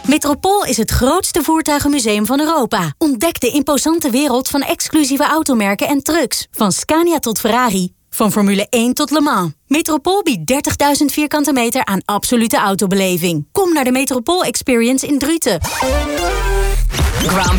Metropool is het grootste voertuigenmuseum van Europa. Ontdek de imposante wereld van exclusieve automerken en trucks. Van Scania tot Ferrari. Van Formule 1 tot Le Mans. Metropool biedt 30.000 vierkante meter aan absolute autobeleving. Kom naar de Metropool Experience in Druten.